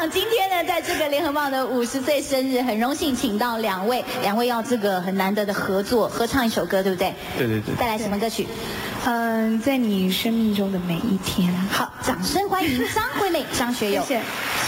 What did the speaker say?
棒！今天呢，在这个联合报的50岁生日，很荣幸请到两位要这个很难得的合作，合唱一首歌，对不对？ 对对对。 带来什么歌曲？ 在你生命中的每一天。 好，掌声欢迎张惠妹、张学友。 谢谢。